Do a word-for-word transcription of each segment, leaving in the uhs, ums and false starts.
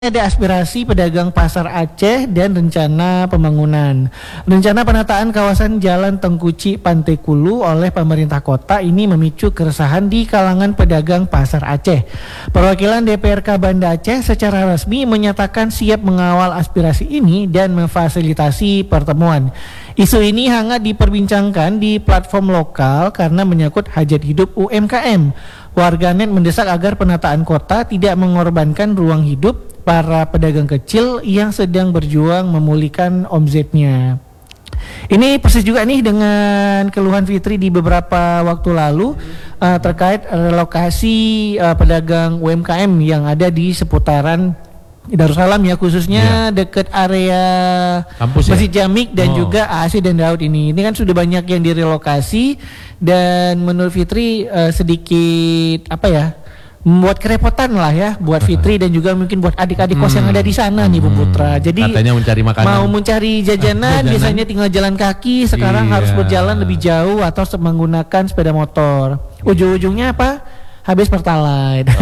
Ada aspirasi pedagang pasar Aceh dan rencana pembangunan. Rencana penataan kawasan Jalan Tengkuci Pantai Kulu oleh pemerintah kota ini memicu keresahan di kalangan pedagang pasar Aceh. Perwakilan D P R K Banda Aceh secara resmi menyatakan siap mengawal aspirasi ini dan memfasilitasi pertemuan. Isu ini hangat diperbincangkan di platform lokal karena menyangkut hajat hidup U M K M. Warganet mendesak agar penataan kota tidak mengorbankan ruang hidup para pedagang kecil yang sedang berjuang memulihkan omzetnya. Ini persis juga nih dengan keluhan Fitri di beberapa waktu lalu uh, terkait relokasi uh, pedagang U M K M yang ada di seputaran Darussalam ya, khususnya yeah. dekat area kampus Masjid ya? Jamik dan oh. juga A A C dan Daud ini. Ini kan sudah banyak yang direlokasi dan menurut Fitri uh, sedikit apa ya? membuat kerepotan lah ya buat Fitri dan juga mungkin buat adik-adik kos hmm. yang ada di sana nih Bu Putra. Jadi katanya mencari makanan, mau mencari jajanan, jajanan biasanya tinggal jalan kaki, sekarang iya. harus berjalan lebih jauh atau menggunakan sepeda motor. Ujung-ujungnya apa? Habis pertalite.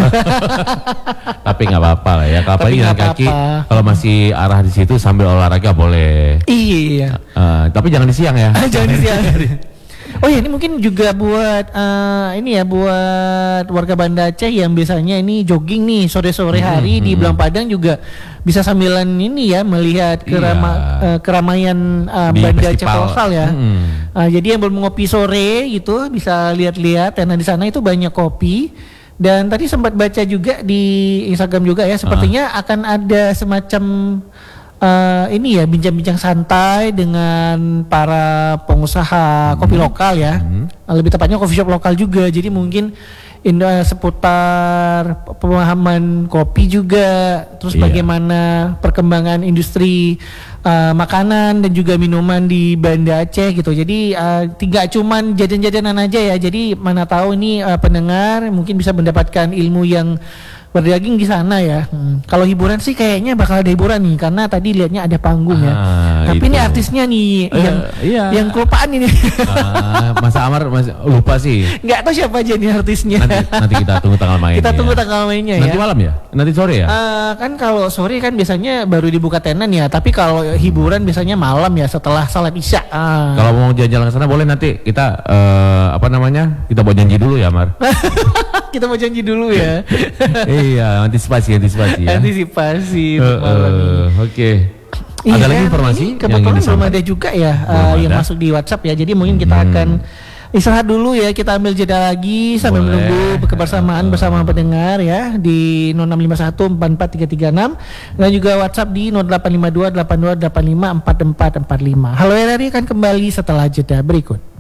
Tapi nggak apa-apa lah ya. Kalau jalan kaki, kalau masih arah di situ sambil olahraga boleh. Iya. Uh, tapi jangan di siang ya. Jangan di siang. Oh ya, ini mungkin juga buat uh, ini ya buat warga Banda Aceh yang biasanya ini jogging nih sore-sore hari hmm, di Belang Padang juga bisa sambilan ini ya melihat kerama, iya. uh, keramaian uh, Banda Aceh kolosal ya. Hmm. Uh, jadi yang belum ngopi sore gitu bisa lihat-lihat karena di sana itu banyak kopi. Dan tadi sempat baca juga di Instagram juga ya, sepertinya uh. akan ada semacam Uh, ini ya bincang-bincang santai dengan para pengusaha hmm. kopi lokal ya, hmm. lebih tepatnya coffee shop lokal juga. Jadi mungkin indah seputar pemahaman kopi juga, terus yeah. bagaimana perkembangan industri uh, makanan dan juga minuman di Banda Aceh gitu. Jadi uh, tidak cuman jajan-jajanan aja ya. Jadi mana tahu ini uh, pendengar mungkin bisa mendapatkan ilmu yang berdaging di sana ya. Hmm. Kalau hiburan sih kayaknya bakal ada hiburan nih karena tadi lihatnya ada panggung ya. Ah, tapi itu. Ini artisnya nih uh, yang iya. yang kelupaan ini. Uh, Masa Amar masih lupa sih. Nggak tahu siapa aja nih artisnya. Nanti, nanti kita tunggu tanggal mainnya. Kita tunggu tanggal mainnya nanti ya. Nanti malam ya? Nanti sore ya? Uh, kan kalau sore kan biasanya baru dibuka tenan ya. Tapi kalau hiburan biasanya malam ya setelah salat isya. Uh. Kalau mau jalan-jalan ke sana boleh nanti kita uh, apa namanya? Kita buat janji dulu ya, Mar. Kita mau janji dulu ya. Iya, antisipasi, antisipasi ya. Antisipasi. Uh, uh, Oke. Okay. Iya, ada lagi informasi? Kebetulan belum ada juga ya uh, yang masuk di WhatsApp ya. Jadi mungkin kita hmm. akan istirahat dulu ya. Kita ambil jeda lagi sambil Boleh. menunggu kebersamaan uh, bersama pendengar ya di nol enam lima satu empat empat tiga tiga enam dan juga WhatsApp di nol delapan lima dua delapan dua delapan lima empat empat empat lima. Halo R R I akan kembali setelah jeda berikut.